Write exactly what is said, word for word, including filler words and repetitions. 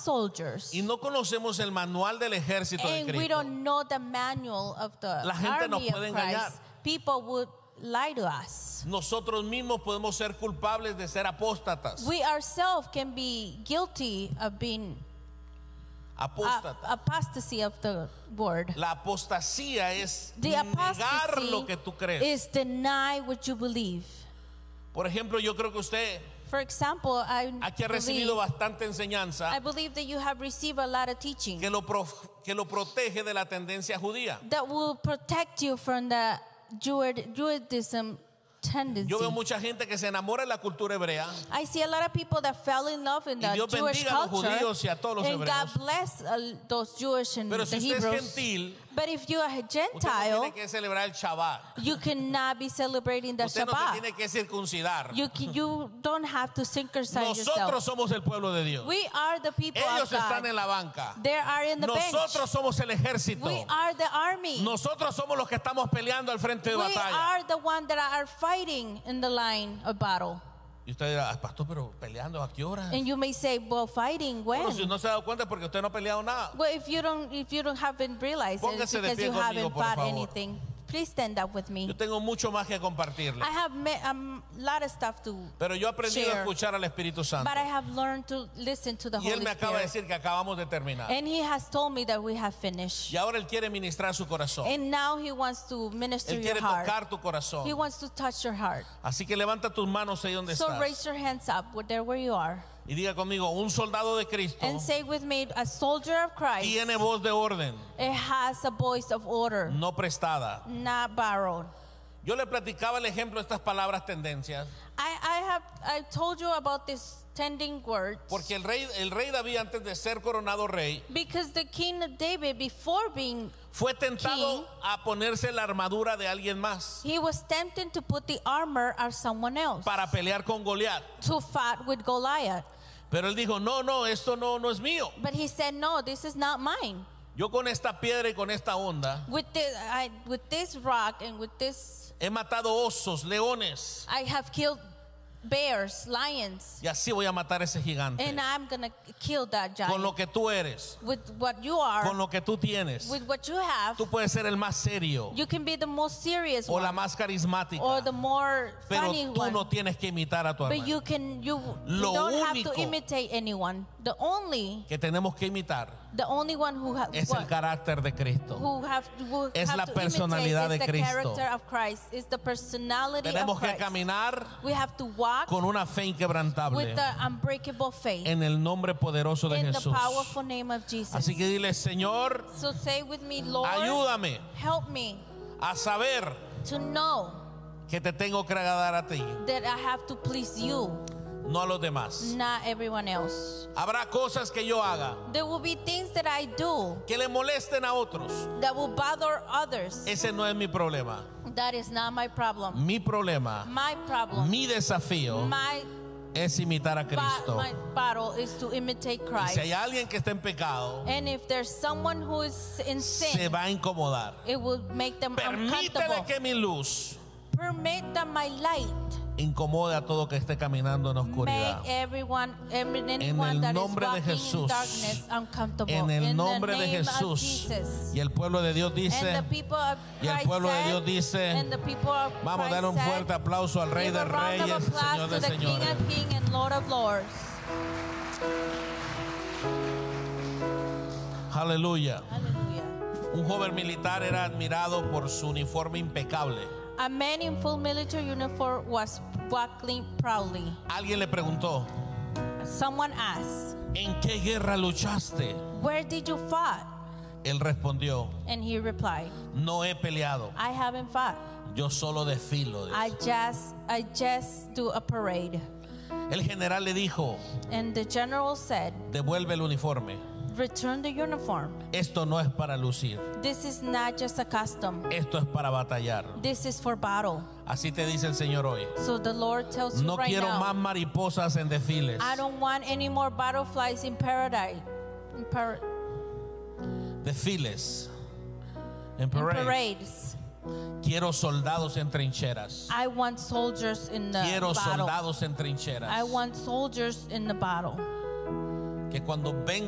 soldiers. Y no conocemos el manual del ejército de And we Cristo. don't know the manual of the La gente nos army of puede Christ. engañar. People would lie to us. Nosotros mismos podemos ser culpables de ser apóstatas. We ourselves can be guilty of being Apóstata. a- apostasy of the word. La apostasía es The negar lo que tú apostasy crees. is deny what you believe. Por ejemplo, yo creo que usted For example, I aquí ha believe, recibido bastante enseñanza I believe that you have received a lot of teaching que lo, pro- que lo protege de la tendencia judía. that will protect you from the Judaism Judaism tendency. Yo veo mucha gente que se enamora de la cultura hebrea. I see a lot of people that fell in love in Y the Dios Jewish bendiga a los culture, judíos y a todos los and hebreos. God bless uh, those Jewish and Pero the si usted es Hebrews. gentil, But if you are a usted no Gentile, tiene que celebrar el Shabbat. you cannot be celebrating the Usted no se Shabbat. tiene que circuncidar. You can, you don't have to circumcise Nosotros yourself. somos el pueblo de Dios. We are the people Ellos of están God. en la banca. They are in the Nosotros somos el ejército. bench. We are the army. Nosotros somos los que estamos peleando al frente de We batalla. are the ones that are fighting in the line of battle. Y usted dirá, "Ah, pastor, pero peleando a qué hora?" And you may say, well, fighting when? Bueno, si no se ha dado cuenta es porque usted no ha peleado nada. Well, if you don't, if you don't haven't realized it, it's Póngase de because pie you conmigo, haven't por fought favor. anything. Please stand up with me. Yo tengo mucho más que compartirle. I have a um, lot of stuff to, Pero yo he aprendido a share. escuchar al Espíritu Santo. but I have learned to listen to the Y él Holy me acaba de Spirit. decir que acabamos de terminar. And He has told me that we have finished. Y ahora él quiere ministrar su corazón. And now He wants to minister Él your quiere heart. tocar tu corazón. He wants to touch your heart. Así que levanta tus manos ahí donde So estás. raise your hands up with there where you are. Y diga conmigo, un soldado de Cristo And say with me, a soldier of Christ, tiene voz de orden, it has a voice of order, no prestada. not borrowed. Yo le platicaba el ejemplo de estas palabras tendencias, I, I have I told you about this tending words porque el rey, el rey David, antes de ser coronado rey, because the king David, before being, fue tentado King. a ponerse la armadura de alguien más he was tempted to put the armor of someone else para pelear con Goliat. to fight with Goliath. Pero él dijo, no, no, esto no, no es mío. But he said, no, this is not mine. Yo con esta piedra y con esta onda With this, I, with this rock and with this, he matado osos, leones, I have killed bears, lions, y así voy a matar a ese gigante. and I'm gonna kill that giant. Con lo que tú eres, With what you are, con lo que tú tienes, with what you have, tú puedes ser el más serio you can be the most serious o la one, más carismática, or the more pero funny tú one. no tienes que imitar a tu But hermano. you can, you, you Lo don't único have to imitate anyone. The only, Que tenemos que imitar the only one who ha, es el what, carácter de Cristo. who have, who Es have la to personalidad imitate de is the Cristo. character of Christ. Is the personality Tenemos of que Christ. caminar We have to walk con una fe inquebrantable with the unbreakable faith en el nombre poderoso de in the Jesús. powerful name of Jesus. Así que dile, Señor, So say with me, Lord, ayúdame help me a saber to know que te tengo que agradar a ti, that I have to please you, no a los demás. not everyone else. Habrá cosas que yo haga There will be things that I do que le molesten a otros. that will bother others. Ese no es mi problema. That is not my problem. Mi problema, My problem, mi desafío my, es imitar a ba- Cristo. my battle is to imitate Y Christ. si hay alguien que está en pecado, And if there's someone who is in se sin, va a incomodar. it will make them Permítele uncomfortable. que mi luz Permit that my light incomode a todo que esté caminando en oscuridad. make everyone, every, En anyone el that is nombre de walking in Jesús. darkness uncomfortable. En el In nombre the de name of Jesús. Jesus. Y el pueblo de Dios And dice, the people of y el Christ pueblo de said, Dios dice, and the people of vamos a Christ dar un said, fuerte aplauso al Rey give de a round of Reyes, applause Señor to de the King Señores. of Kings and Lord of Lords. Aleluya. Hallelujah. Un joven militar era admirado por su uniforme impecable. A man in full military uniform was walking proudly. Alguien le preguntó, Someone asked, ¿en qué guerra luchaste? where did you fight? Él respondió, And he replied, no he peleado, I haven't fought. yo solo desfilo. I just, I just do a parade. El general le dijo, And the general said, devuelve el uniforme. return the uniform. Esto no es para lucir, This is not just a custom. esto es para batallar. This is for battle. Así te dice el Señor hoy. So the Lord tells you No right quiero now, más mariposas en desfiles. I don't want any more butterflies in paradise. In, par- Desfiles. En in parades. parades. Quiero soldados en trincheras. I want soldiers in the Quiero battle. soldados en trincheras. I want soldiers in the battle. Que cuando venga